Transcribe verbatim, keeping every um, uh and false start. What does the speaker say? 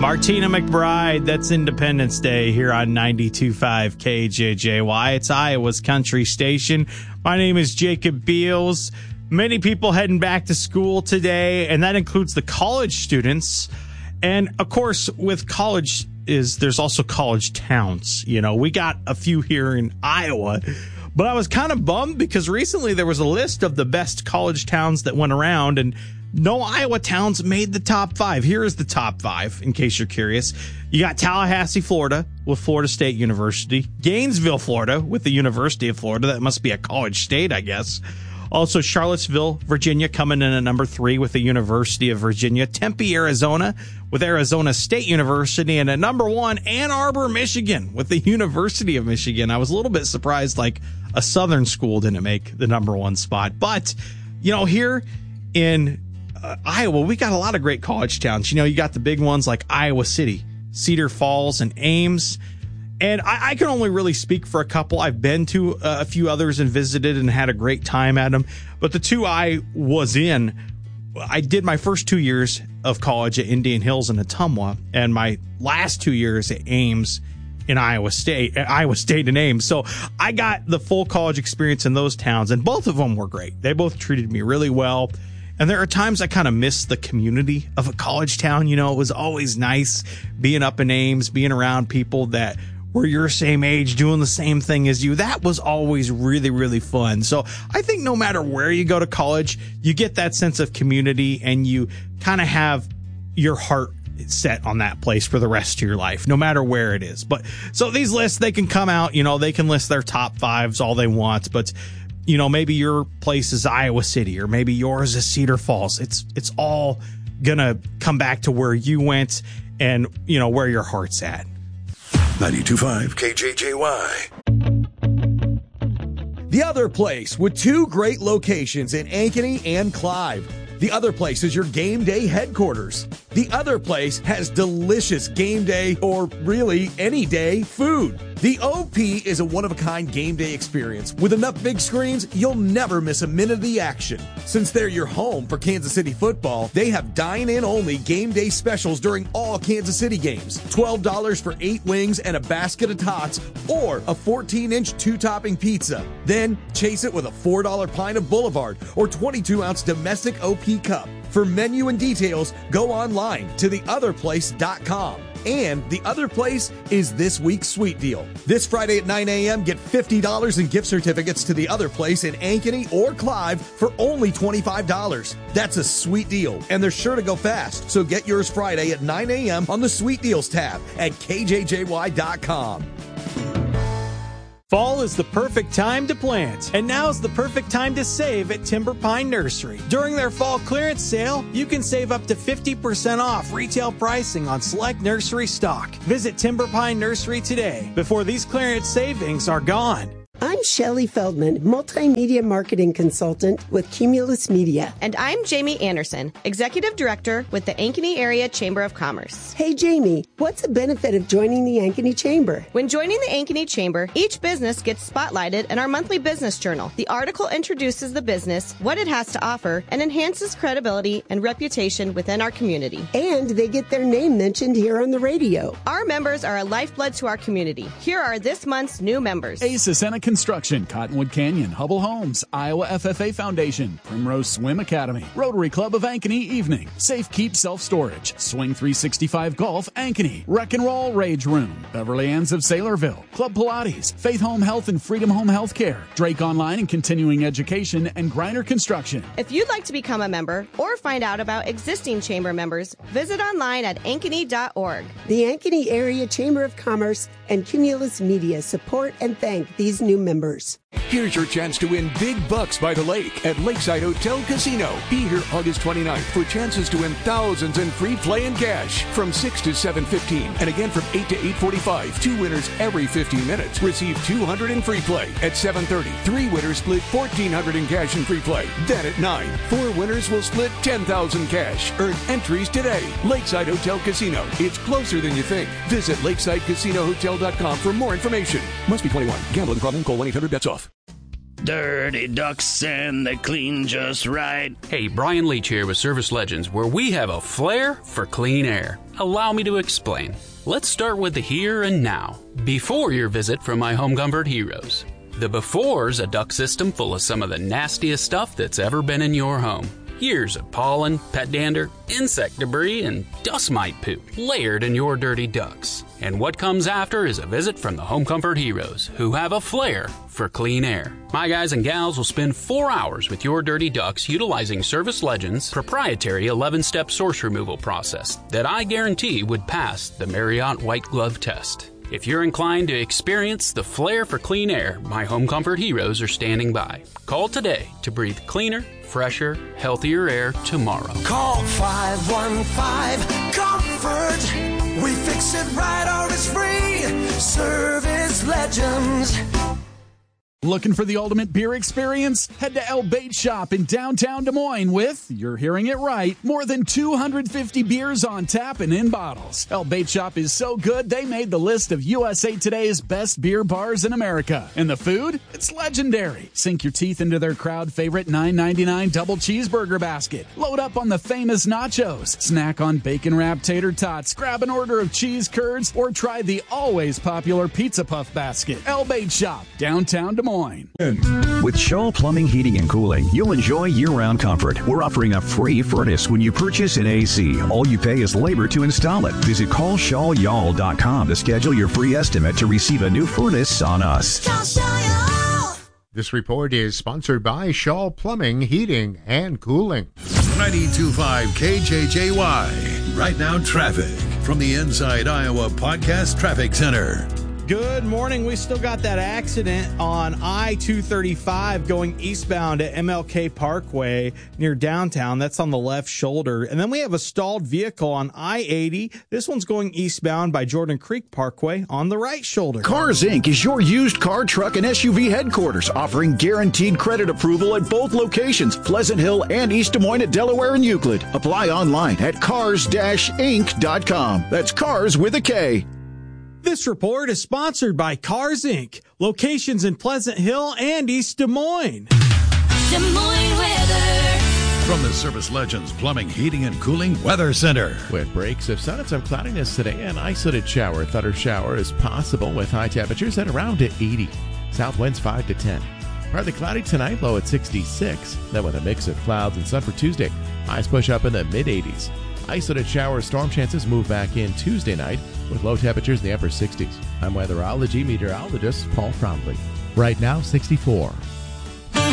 Martina McBride, that's Independence Day here on ninety-two point five K J J Y. It's Iowa's country station. My name is Jacob Beals. Many people heading back to school today, and that includes the college students. And, of course, with college is there's also college towns. You know, we got a few here in Iowa. But I was kind of bummed because recently there was a list of the best college towns that went around, and no Iowa towns made the top five. Here is the top five, in case you're curious. You got Tallahassee, Florida, with Florida State University. Gainesville, Florida, with the University of Florida. That must be a college state, I guess. Also, Charlottesville, Virginia, coming in at number three with the University of Virginia. Tempe, Arizona, with Arizona State University. And at number one, Ann Arbor, Michigan, with the University of Michigan. I was a little bit surprised, like, a Southern school didn't make the number one spot. But, you know, here in uh, Iowa, we got a lot of great college towns. You know, you got the big ones like Iowa City, Cedar Falls, and Ames. And I, I can only really speak for a couple. I've been to uh, a few others and visited and had a great time at them. But the two I was in, I did my first two years of college at Indian Hills and Ottumwa, and my last two years at Ames in Iowa State, Iowa State and Ames. So I got the full college experience in those towns, and both of them were great. They both treated me really well. And there are times I kind of miss the community of a college town. You know, it was always nice being up in Ames, being around people that were your same age, doing the same thing as you. That was always really, really fun. So I think no matter where you go to college, you get that sense of community and you kind of have your heart set on that place for the rest of your life, no matter where it is. But so these lists, they can come out, you know, they can list their top fives all they want, but you know, maybe your place is Iowa City or maybe yours is Cedar Falls. It's, it's all gonna come back to where you went and, you know, where your heart's at. ninety-two point five K J J Y. The Other Place, with two great locations in Ankeny and Clive. The Other Place is your game day headquarters. The Other Place has delicious game day, or really any day, food. The O P is a one-of-a-kind game day experience. With enough big screens, you'll never miss a minute of the action. Since they're your home for Kansas City football, they have dine-in-only game day specials during all Kansas City games. twelve dollars for eight wings and a basket of tots, or a fourteen-inch two-topping pizza. Then chase it with a four dollar pint of Boulevard or twenty-two ounce domestic O P cup. For menu and details, go online to the other place dot com. And The Other Place is this week's sweet deal. This Friday at nine a.m., get fifty dollars in gift certificates to The Other Place in Ankeny or Clive for only twenty-five dollars. That's a sweet deal, and they're sure to go fast. So get yours Friday at nine a.m. on the Sweet Deals tab at K J J Y dot com. Fall is the perfect time to plant, and now's the perfect time to save at Timber Pine Nursery. During their fall clearance sale, you can save up to fifty percent off retail pricing on select nursery stock. Visit Timber Pine Nursery today before these clearance savings are gone. I'm Shelley Feldman, multimedia marketing consultant with Cumulus Media. And I'm Jamie Anderson, executive director with the Ankeny Area Chamber of Commerce. Hey, Jamie, what's the benefit of joining the Ankeny Chamber? When joining the Ankeny Chamber, each business gets spotlighted in our monthly business journal. The article introduces the business, what it has to offer, and enhances credibility and reputation within our community. And they get their name mentioned here on the radio. Our members are a lifeblood to our community. Here are this month's new members. Aces and Construction, Cottonwood Canyon, Hubble Homes, Iowa F F A Foundation, Primrose Swim Academy, Rotary Club of Ankeny Evening, Safe Keep Self Storage, Swing three sixty-five Golf Ankeny, Wreck and Roll Rage Room, Beverly Ann's of Saylorville, Club Pilates, Faith Home Health and Freedom Home Health Care, Drake Online and Continuing Education, and Griner Construction. If you'd like to become a member or find out about existing chamber members, visit online at ankeny dot org. The Ankeny Area Chamber of Commerce and Cumulus Media support and thank these new members. Here's your chance to win big bucks by the lake at Lakeside Hotel Casino. Be here August twenty-ninth for chances to win thousands in free play and cash from six to seven fifteen and again from eight to eight forty-five. Two winners every fifteen minutes receive two hundred in free play. At seven thirty, three winners split fourteen hundred in cash and free play. Then at nine, four winners will split ten thousand cash. Earn entries today. Lakeside Hotel Casino. It's closer than you think. Visit lakeside casino hotel dot com for more information. Must be twenty-one. Gambling problem? Call one eight hundred bets off. dirty ducks and they clean just right. Hey, Brian Leach here with Service Legends, where we have a flair for clean air. Allow me to explain. Let's start with the here and now, before your visit from my Home Comfort heroes. The before's a duct system full of some of the nastiest stuff that's ever been in your home. Years of pollen, pet dander, insect debris, and dust mite poop layered in your dirty ducts. And what comes after is a visit from the Home Comfort heroes, who have a flair for clean air. My guys and gals will spend four hours with your dirty ducts utilizing Service Legends' proprietary eleven-step source removal process that I guarantee would pass the Marriott White Glove test. If you're inclined to experience the flair for clean air, my Home Comfort heroes are standing by. Call today to breathe cleaner, fresher, healthier air tomorrow. Call five one five comfort. We fix it right or it's free. Service Legends. Looking for the ultimate beer experience? Head to El Bait Shop in downtown Des Moines with, you're hearing it right, more than two hundred fifty beers on tap and in bottles. El Bait Shop is so good, they made the list of U S A Today's best beer bars in America. And the food? It's legendary. Sink your teeth into their crowd favorite nine ninety-nine double cheeseburger basket. Load up on the famous nachos. Snack on bacon wrapped tater tots. Grab an order of cheese curds or try the always popular pizza puff basket. El Bait Shop, downtown Des Moines. With Shaw Plumbing, Heating, and Cooling, you'll enjoy year-round comfort. We're offering a free furnace when you purchase an A C. All you pay is labor to install it. Visit call shaw y'all dot com to schedule your free estimate to receive a new furnace on us. This report is sponsored by Shaw Plumbing, Heating, and Cooling. ninety-two point five K J J Y. Right now, traffic from the Inside Iowa Podcast Traffic Center. Good morning. We still got that accident on I two thirty-five going eastbound at M L K Parkway near downtown. That's on the left shoulder. And then we have a stalled vehicle on I eighty. This one's going eastbound by Jordan Creek Parkway on the right shoulder. Cars Incorporated is your used car, truck, and S U V headquarters, offering guaranteed credit approval at both locations, Pleasant Hill and East Des Moines at Delaware and Euclid. Apply online at cars dash inc dot com. That's cars with a K. This report is sponsored by Cars Incorporated. Locations in Pleasant Hill and East Des Moines. Des Moines weather. From the Service Legends Plumbing, Heating, and Cooling Weather Center. With breaks of sun and some cloudiness today, an isolated shower, thunder shower is possible with high temperatures at around eighty. South winds five to ten. Partly cloudy tonight, low at sixty-six. Then with a mix of clouds and sun for Tuesday, highs push up in the mid-eighties. Isolated shower storm chances move back in Tuesday night with low temperatures in the upper sixties. I'm weatherology meteorologist Paul Trombley. Right now, sixty-four.